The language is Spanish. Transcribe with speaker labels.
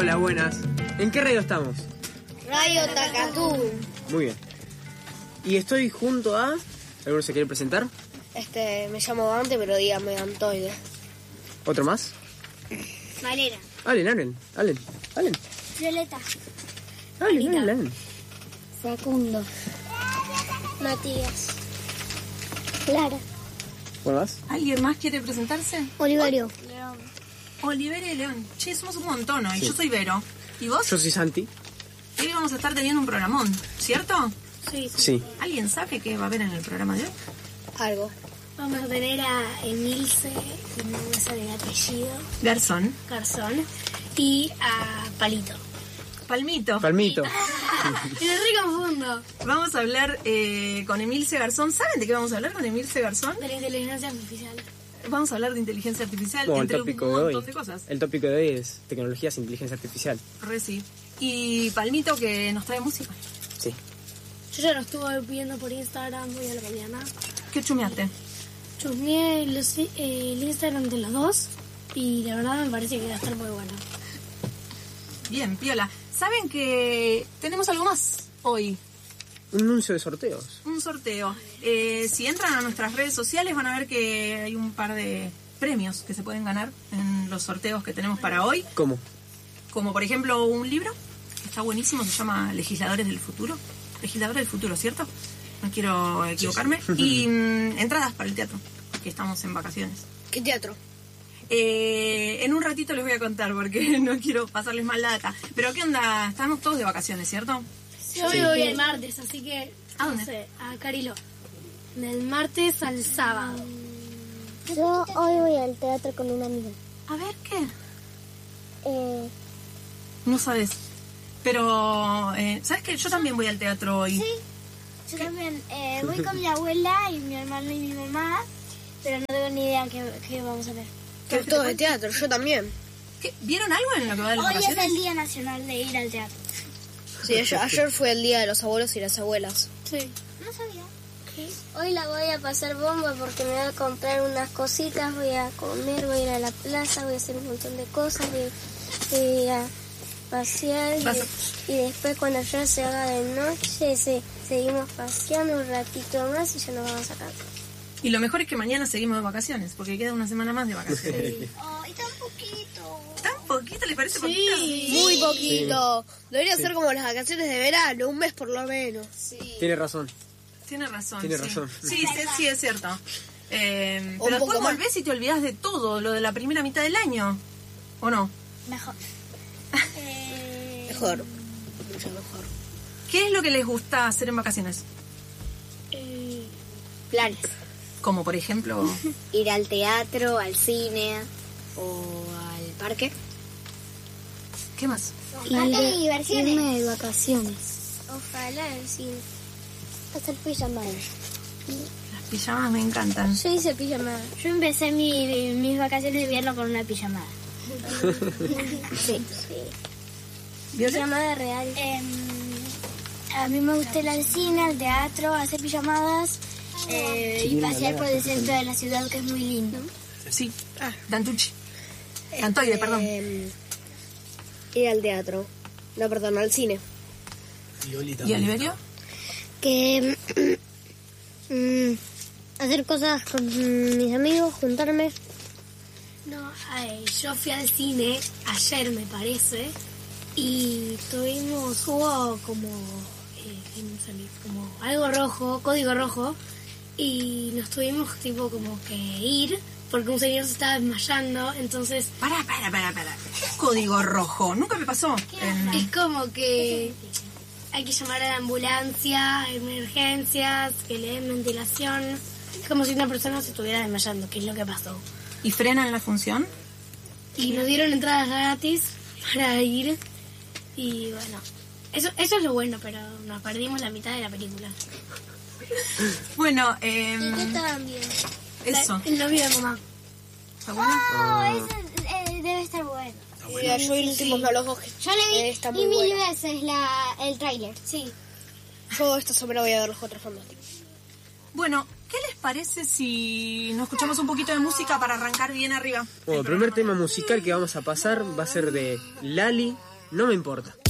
Speaker 1: Hola, buenas. ¿En qué radio estamos?
Speaker 2: Radio Tacatú.
Speaker 1: Muy bien. Y estoy junto a... ¿Alguno se quiere presentar?
Speaker 2: Me llamo Dante, pero dígame Antoide.
Speaker 1: ¿Otro más?
Speaker 2: Valera.
Speaker 1: Allen.
Speaker 2: Violeta.
Speaker 1: Allen.
Speaker 2: Facundo. Matías. Clara.
Speaker 1: ¿Bueno más?
Speaker 3: ¿Alguien más quiere presentarse?
Speaker 2: Oliverio.
Speaker 3: León. Oliverio y León. Che, somos un montón hoy.
Speaker 1: Sí.
Speaker 3: Yo soy Vero. ¿Y vos?
Speaker 1: Yo soy Santi.
Speaker 3: Hoy vamos a estar teniendo un programón, ¿cierto?
Speaker 1: Sí.
Speaker 3: ¿Alguien sabe qué va a haber en el programa de hoy?
Speaker 2: Algo. Vamos a tener a Emilce, que no me sale el apellido,
Speaker 3: Garzón.
Speaker 2: Garzón, y a Palito.
Speaker 3: Palmito.
Speaker 2: Me re confundo.
Speaker 3: Vamos a hablar con Emilce Garzón. ¿Saben de qué vamos a hablar con Emilce Garzón?
Speaker 2: De la inteligencia artificial.
Speaker 3: Vamos a hablar de inteligencia artificial,
Speaker 1: Bueno,
Speaker 3: entre
Speaker 1: el tópico
Speaker 3: un
Speaker 1: de
Speaker 3: montón
Speaker 1: hoy.
Speaker 3: de cosas.
Speaker 1: El tópico de hoy es tecnologías e inteligencia artificial.
Speaker 3: Re sí. Y Palmito que nos trae música.
Speaker 1: Sí.
Speaker 2: Yo ya lo estuve viendo por Instagram hoy a la mañana.
Speaker 3: ¿Qué chumeaste?
Speaker 2: Chusmeé el Instagram de los dos y la verdad me parece que va a estar muy bueno.
Speaker 3: Bien, piola. ¿Saben que tenemos algo más hoy?
Speaker 1: Un anuncio de sorteos.
Speaker 3: Un sorteo. Si entran a nuestras redes sociales van a ver que hay un par de premios que se pueden ganar en los sorteos que tenemos para hoy.
Speaker 1: ¿Cómo?
Speaker 3: Como por ejemplo un libro, que está buenísimo, se llama Legisladores del Futuro. Legisladores del Futuro, ¿cierto? No quiero equivocarme. Y entradas para el teatro, que estamos en vacaciones.
Speaker 2: ¿Qué teatro?
Speaker 3: En un ratito les voy a contar porque no quiero pasarles mal la data. Pero ¿qué onda? Estamos todos de vacaciones, ¿cierto?
Speaker 2: Yo me voy el martes, así que...
Speaker 3: ¿A dónde?
Speaker 2: No sé, a Carilo. Del martes al sábado.
Speaker 4: Yo hoy voy al teatro con una amiga.
Speaker 3: A ver, ¿qué? No sabes. Pero, ¿sabes qué? Yo también voy al teatro hoy.
Speaker 4: Sí, yo también. Voy con mi abuela y mi hermano y mi mamá, pero no tengo ni idea qué vamos a ver.
Speaker 2: Todo de teatro, yo también.
Speaker 3: ¿Qué? ¿Vieron algo en lo que va de las
Speaker 4: Hoy es
Speaker 3: vacaciones?
Speaker 4: el Día Nacional de ir al teatro.
Speaker 2: Sí, ayer fue el día de los abuelos y las abuelas.
Speaker 4: Sí. No sabía. Hoy la voy a pasar bomba porque me voy a comprar unas cositas, voy a comer, voy a ir a la plaza, voy a hacer un montón de cosas, voy a pasear y después cuando ya se haga de noche seguimos paseando un ratito más y ya nos vamos a casa.
Speaker 3: Y lo mejor es que mañana seguimos de vacaciones, porque queda una semana más de vacaciones.
Speaker 4: ¡Ay, tan poquito!
Speaker 3: ¿Tan poquito? ¿Le parece poquito?
Speaker 2: Muy poquito. Debería ser como las vacaciones de verano, un mes por lo menos.
Speaker 1: Tiene razón.
Speaker 3: Tiene razón.
Speaker 1: Tiene
Speaker 3: sí.
Speaker 1: razón.
Speaker 3: Sí, es cierto. Pero
Speaker 2: poco
Speaker 3: después
Speaker 2: más.
Speaker 3: volvés y te olvidás de todo, lo de la primera mitad del año. ¿O no?
Speaker 4: Mejor.
Speaker 2: Mejor, mucho mejor.
Speaker 3: ¿Qué es lo que les gusta hacer en vacaciones?
Speaker 2: Planes.
Speaker 3: Como por ejemplo...
Speaker 2: Ir al teatro, al cine o al parque.
Speaker 3: ¿Qué más?
Speaker 4: Parque de diversiones.
Speaker 2: Irme de vacaciones.
Speaker 4: Ojalá sí.
Speaker 2: Hacer pijamadas.
Speaker 3: Las pijamas me encantan.
Speaker 4: Yo hice pijamada. Yo empecé mis vacaciones de invierno con una pijamada. Sí.
Speaker 3: ¿Violet?
Speaker 4: Pijamada real. A mí me gusta ir al cine, al teatro, hacer pijamadas y pasear por el centro de la ciudad, que es muy lindo.
Speaker 3: Sí. Dantucci. Antoide, perdón.
Speaker 2: Ir al teatro. No, perdón, al cine.
Speaker 3: ¿Y Oliverio?
Speaker 4: Que hacer cosas con mis amigos, juntarme.
Speaker 2: No, yo fui al cine ayer, me parece, y hubo como algo rojo, código rojo, y nos tuvimos tipo como que ir, porque un señor se estaba desmayando, entonces
Speaker 3: Pará. Código rojo. Nunca me pasó.
Speaker 2: es como que hay que llamar a la ambulancia, emergencias, que le den ventilación. Es como si una persona se estuviera desmayando, que es lo que pasó.
Speaker 3: ¿Y frenan la función?
Speaker 2: Y nos dieron entradas gratis para ir. Y bueno, eso es lo bueno, pero nos perdimos la mitad de la película.
Speaker 3: Bueno,
Speaker 4: ¿Y qué estaban bien?
Speaker 3: eso.
Speaker 2: El novio de mamá.
Speaker 3: ¿Está bueno?
Speaker 4: Oh, ese debe estar bueno.
Speaker 2: Yo vi el último monólogos que
Speaker 4: Yo le
Speaker 2: está
Speaker 4: vi
Speaker 2: muy
Speaker 4: mil
Speaker 2: bueno.
Speaker 4: veces el tráiler. Sí.
Speaker 2: Yo esta semana voy a ver los Cuatro Fantásticos.
Speaker 3: Bueno, ¿qué les parece si nos escuchamos un poquito de música para arrancar bien arriba?
Speaker 1: Bueno, el primer tema musical que vamos a pasar va a ser de Lali no me importa.